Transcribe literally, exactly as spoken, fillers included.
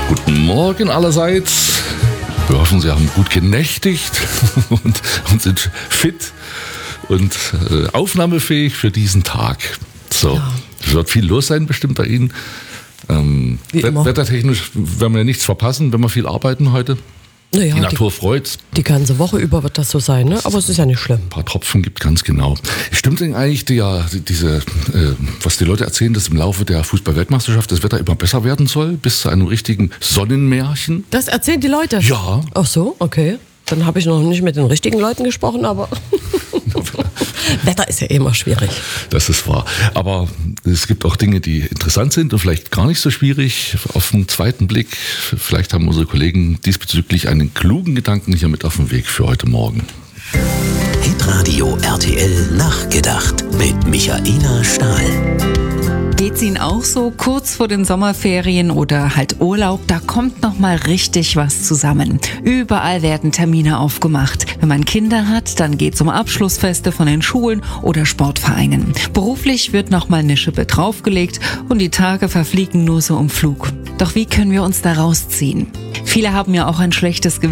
Guten Morgen allerseits. Wir hoffen, Sie haben gut genächtigt und, und sind fit und äh, aufnahmefähig für diesen Tag. So, ja. Es wird viel los sein bestimmt bei Ihnen. Ähm, wettertechnisch werden wir ja nichts verpassen, wenn wir viel arbeiten heute. Naja, die Natur die, freut's. Die ganze Woche über wird das so sein, ne? Aber es ist ja nicht schlimm. Ein paar Tropfen gibt, ganz genau. Stimmt denn eigentlich, die, ja, diese, äh, was die Leute erzählen, dass im Laufe der Fußball-Weltmeisterschaft das Wetter immer besser werden soll, bis zu einem richtigen Sonnenmärchen? Das erzählen die Leute? Ja. Ach so, okay. Dann habe ich noch nicht mit den richtigen Leuten gesprochen, aber Wetter ist ja immer schwierig. Das ist wahr. Aber es gibt auch Dinge, die interessant sind und vielleicht gar nicht so schwierig auf den zweiten Blick. Vielleicht haben unsere Kollegen diesbezüglich einen klugen Gedanken hier mit auf den Weg für heute Morgen. Hitradio R T L Nachgedacht mit Michaela Stahl. Geht's Ihnen auch so? Kurz vor den Sommerferien oder halt Urlaub, da kommt noch mal richtig was zusammen. Überall werden Termine aufgemacht. Wenn man Kinder hat, dann geht's um Abschlussfeste von den Schulen oder Sportvereinen. Beruflich wird noch mal eine Schippe draufgelegt und die Tage verfliegen nur so im Flug. Doch wie können wir uns da rausziehen? Viele haben ja auch ein schlechtes Gewissen.